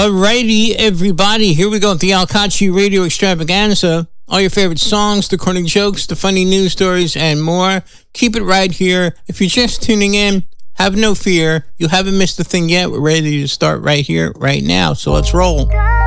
Alrighty, everybody. Here we go with the Alkachi Radio Extravaganza. All your favorite songs, the corny jokes, the funny news stories, and more. Keep it right here. If you're just tuning in, have no fear. You haven't missed a thing yet. We're ready to start right here, right now. So let's roll.